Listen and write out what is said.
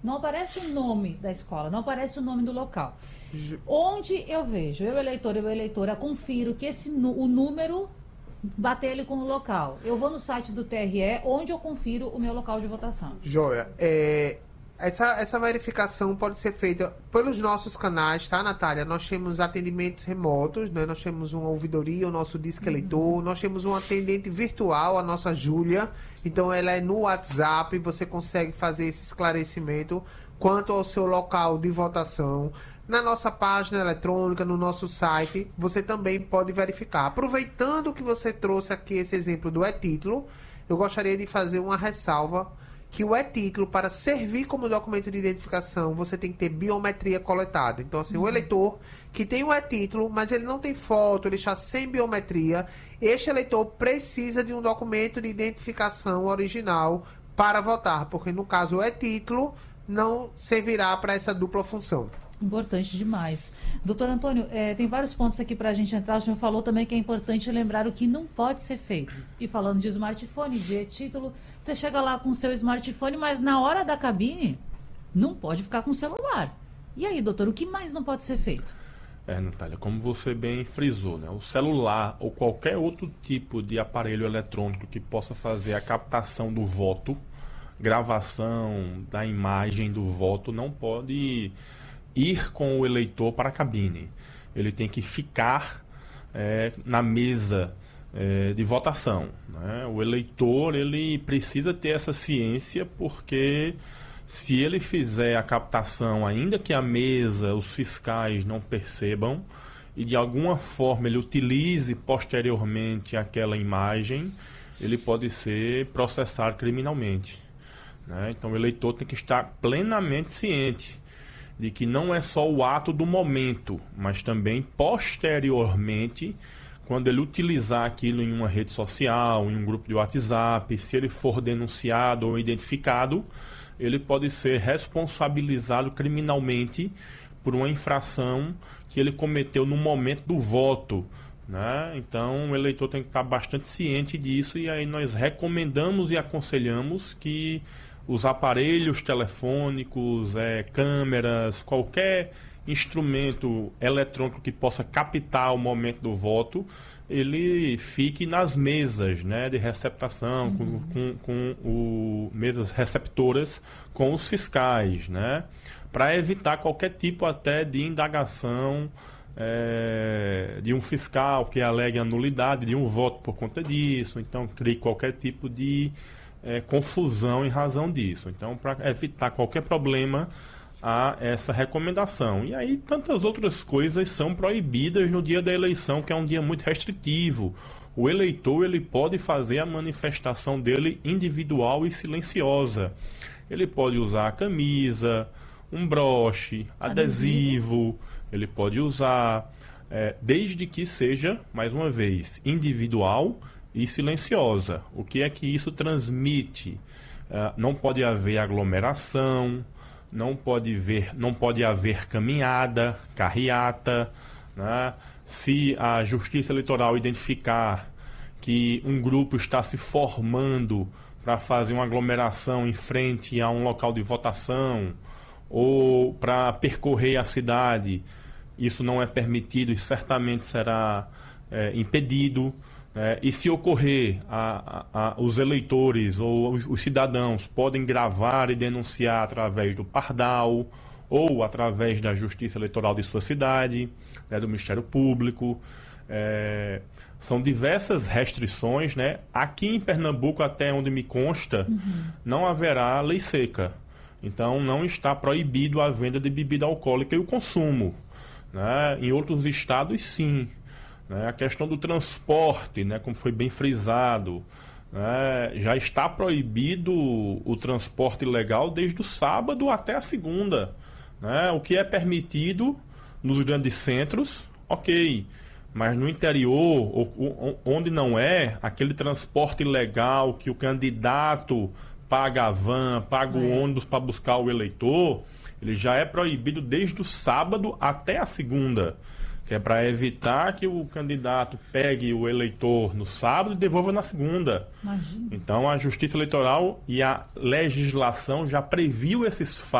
não aparece o nome da escola, não aparece o nome do local. Ju- Onde eu vejo, eu eleitora, confiro que o número bater ele com o local. Eu vou no site do TRE, onde eu confiro o meu local de votação. Joia. Essa verificação pode ser feita pelos nossos canais, tá, Natália? Nós temos atendimentos remotos, né? Nós temos uma ouvidoria, o nosso Disque Eleitor, nós temos um atendente virtual, a nossa Júlia. Então, ela é no WhatsApp, você consegue fazer esse esclarecimento quanto ao seu local de votação. Na nossa página eletrônica, no nosso site, você também pode verificar. Aproveitando que você trouxe aqui esse exemplo do e-título, eu gostaria de fazer uma ressalva que o e-título, para servir como documento de identificação, você tem que ter biometria coletada. Então, assim, o eleitor que tem o e-título, mas ele não tem foto, ele está sem biometria, este eleitor precisa de um documento de identificação original para votar, porque no caso o e-título não servirá para essa dupla função. Importante demais. Doutor Antônio, tem vários pontos aqui para a gente entrar. O senhor falou também que é importante lembrar o que não pode ser feito. E falando de smartphone, de e-título, você chega lá com o seu smartphone, mas na hora da cabine, não pode ficar com o celular. E aí, doutor, o que mais não pode ser feito? Natália, como você bem frisou, né? O celular ou qualquer outro tipo de aparelho eletrônico que possa fazer a captação do voto, gravação da imagem do voto, não pode ir com o eleitor para a cabine. Ele tem que ficar na mesa de votação, né? O eleitor, ele precisa ter essa ciência, porque se ele fizer a captação, ainda que a mesa, os fiscais não percebam, e de alguma forma ele utilize posteriormente aquela imagem, ele pode ser processado criminalmente, né? Então o eleitor tem que estar plenamente ciente de que não é só o ato do momento, mas também posteriormente, quando ele utilizar aquilo em uma rede social, em um grupo de WhatsApp, se ele for denunciado ou identificado, ele pode ser responsabilizado criminalmente por uma infração que ele cometeu no momento do voto, né? Então o eleitor tem que estar bastante ciente disso, e aí nós recomendamos e aconselhamos que os aparelhos telefônicos, câmeras, qualquer instrumento eletrônico que possa captar o momento do voto, ele fique nas mesas, né, de receptação, com mesas receptoras com os fiscais, né, para evitar qualquer tipo até de indagação de um fiscal que alegue a nulidade de um voto por conta disso. Então crie qualquer tipo de confusão em razão disso. Então, para evitar qualquer problema, há essa recomendação. E aí, tantas outras coisas são proibidas no dia da eleição, que é um dia muito restritivo. O eleitor, ele pode fazer a manifestação dele individual e silenciosa. Ele pode usar a camisa, um broche, adesivo, ele pode usar, desde que seja, mais uma vez, individual e silenciosa. O que é que isso transmite? Não pode haver aglomeração, não pode haver caminhada, carreata, né? Se a Justiça Eleitoral identificar que um grupo está se formando para fazer uma aglomeração em frente a um local de votação ou para percorrer a cidade, isso não é permitido e certamente será impedido. E se ocorrer, os eleitores ou os cidadãos podem gravar e denunciar através do Pardal ou através da Justiça Eleitoral de sua cidade, né, do Ministério Público. São diversas restrições, né? Aqui em Pernambuco, até onde me consta, não haverá lei seca. Então não está proibido a venda de bebida alcoólica e o consumo, né? Em outros estados, sim. A questão do transporte, né, como foi bem frisado, né, já está proibido o transporte ilegal desde o sábado até a segunda, né? O que é permitido nos grandes centros, ok, mas no interior, onde não é, aquele transporte ilegal que o candidato paga a van, paga o ônibus para buscar o eleitor, ele já é proibido desde o sábado até a segunda, que é para evitar que o candidato pegue o eleitor no sábado e devolva na segunda. Imagina. Então a Justiça Eleitoral e a legislação já previu esses fatos